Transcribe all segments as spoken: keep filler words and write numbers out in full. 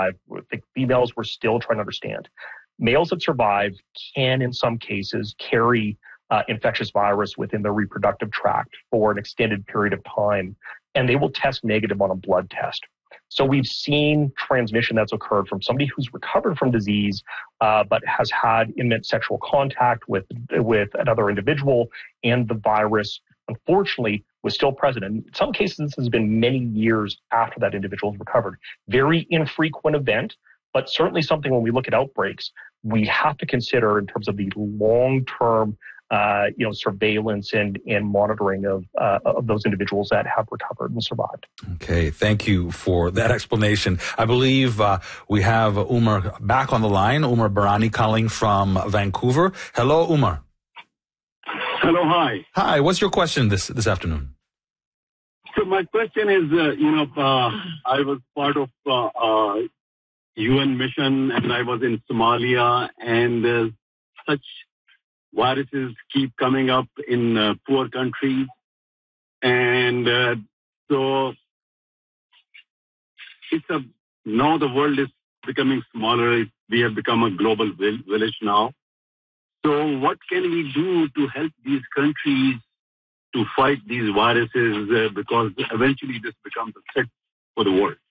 survive, the females we're still trying to understand. Males that survive can, in some cases, carry uh, infectious virus within their reproductive tract for an extended period of time, and they will test negative on a blood test. So we've seen transmission that's occurred from somebody who's recovered from disease, uh, but has had intimate sexual contact with with another individual, and the virus, unfortunately, was still present. And in some cases, this has been many years after that individual has recovered. Very infrequent event, but certainly something when we look at outbreaks, we have to consider in terms of the long-term Uh, you know, surveillance and, and monitoring of, uh, of those individuals that have recovered and survived. Okay, thank you for that explanation. I believe uh, we have Umar back on the line, Umar Barani calling from Vancouver. Hello, Umar. Hello, hi. Hi, what's your question this, this afternoon? So my question is, uh, you know, uh, I was part of uh, uh, U N mission and I was in Somalia, and uh, such viruses keep coming up in uh, poor countries. And uh, so it's a, now the world is becoming smaller. We have become a global village now. So what can we do to help these countries to fight these viruses? Uh, because eventually this becomes a threat for the world.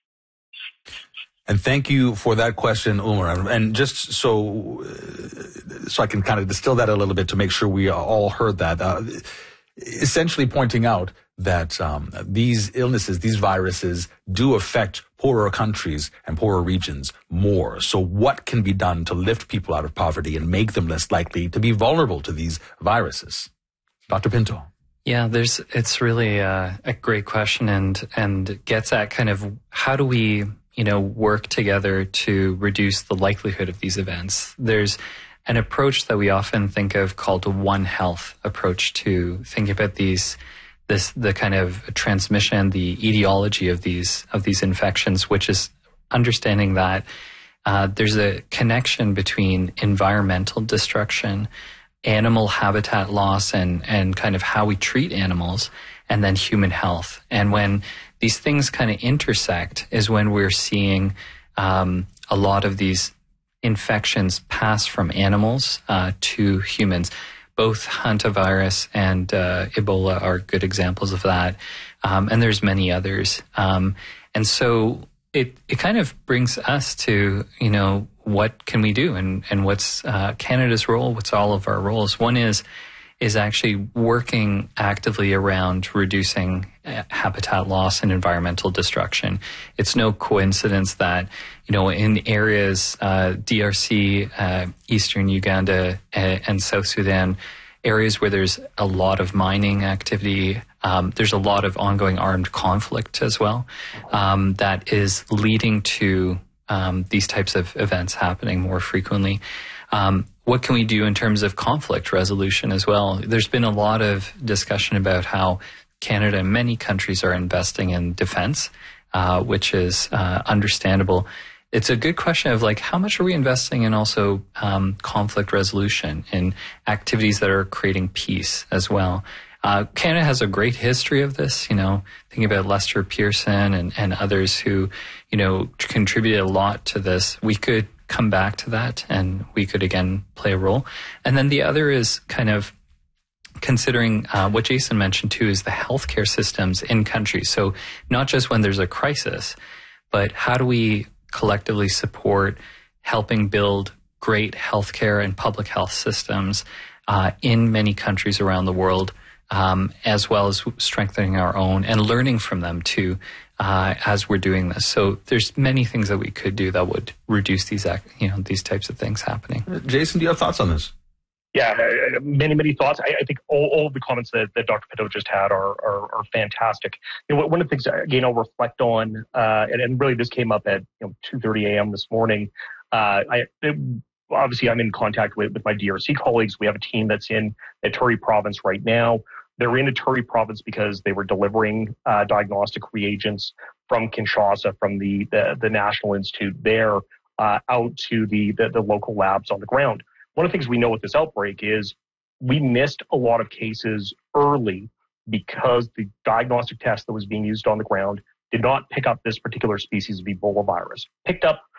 And thank you for that question, Umar. And just so so I can kind of distill that a little bit to make sure we all heard that, uh, essentially pointing out that um, these illnesses, these viruses do affect poorer countries and poorer regions more. So what can be done to lift people out of poverty and make them less likely to be vulnerable to these viruses? Doctor Pinto. Yeah, there's it's really a, a great question, and and gets at kind of how do we, you know, work together to reduce the likelihood of these events. There's an approach that we often think of called a One Health approach to think about these, this, the kind of transmission, the etiology of these, of these infections, which is understanding that uh, there's a connection between environmental destruction, animal habitat loss, and, and kind of how we treat animals, and then human health. And when these things kind of intersect is when we're seeing um, a lot of these infections pass from animals uh, to humans. Both hantavirus and uh, Ebola are good examples of that. Um, and there's many others. Um, and so it, it kind of brings us to, you know, what can we do, and, and what's uh, Canada's role? What's all of our roles? One is is actually working actively around reducing habitat loss and environmental destruction. It's no coincidence that, you know, in areas, uh, D R C, uh, Eastern Uganda, uh, and South Sudan, areas where there's a lot of mining activity, um, there's a lot of ongoing armed conflict as well, um, that is leading to um, these types of events happening more frequently. Um, what can we do in terms of conflict resolution as well? There's been a lot of discussion about how Canada and many countries are investing in defense, uh, which is uh, understandable. It's a good question of like, how much are we investing in also um, conflict resolution, in activities that are creating peace as well? Uh, Canada has a great history of this, you know, thinking about Lester Pearson and, and others who, you know, contributed a lot to this. We could come back to that and we could again play a role. And then the other is kind of considering uh, what Jason mentioned too, is the healthcare systems in countries. So not just when there's a crisis, but how do we collectively support helping build great healthcare and public health systems uh, in many countries around the world, um, as well as strengthening our own and learning from them too, uh, as we're doing this. So there's many things that we could do that would reduce these, you know, these types of things happening. Jason, do you have thoughts on this? Yeah, many, many thoughts. I, I think all, all of the comments that, that Doctor Pinto just had are, are, are fantastic. You know, one of the things, again, I'll reflect on, uh, and, and really this came up at you know, two thirty a.m. this morning. Uh, I it, obviously I'm in contact with, with my D R C colleagues. We have a team that's in Ituri province right now. They're in Ituri province because they were delivering uh, diagnostic reagents from Kinshasa, from the, the, the National Institute there, uh, out to the, the, the local labs on the ground. One of the things we know with this outbreak is we missed a lot of cases early because the diagnostic test that was being used on the ground did not pick up this particular species of Ebola virus. Picked up